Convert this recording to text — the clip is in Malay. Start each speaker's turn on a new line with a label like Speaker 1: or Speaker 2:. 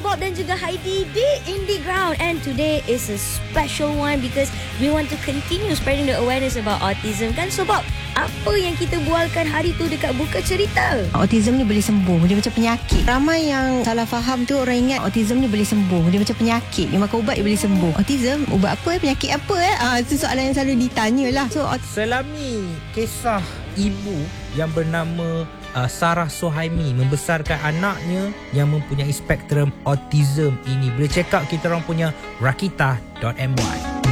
Speaker 1: Bob dan juga Heidi di Indie Ground. And today is a special one because we want to continue spreading the awareness about autism kan. So Bob, apa yang kita bualkan hari tu dekat Buka Cerita?
Speaker 2: Autism ni boleh sembuh. Dia macam penyakit. Ramai yang salah faham tu, orang ingat autism ni boleh sembuh. Dia macam penyakit. Dia makan ubat dia boleh sembuh. Autism, ubat apa? Penyakit apa? Itu soalan yang selalu ditanya lah.
Speaker 3: Selami kisah ibu yang bernama Sarah Sohaimi membesarkan anaknya yang mempunyai spektrum autism ini, boleh check out kita orang punya rakita.my.